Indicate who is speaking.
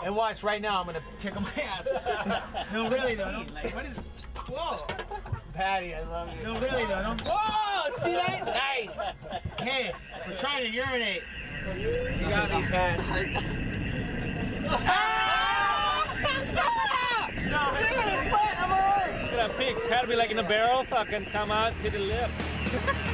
Speaker 1: And watch right now, I'm gonna tickle my ass. No, really though. Like, what is? Whoa, Patty, I love you. No, really though. Don't. Whoa, see that? Nice. Hey, we're trying to urinate. You got me, Pat. No, you're gonna sweat. I'm alright.
Speaker 2: Look at that pig. Pat will be like in the barrel, fucking come out, hit the lip.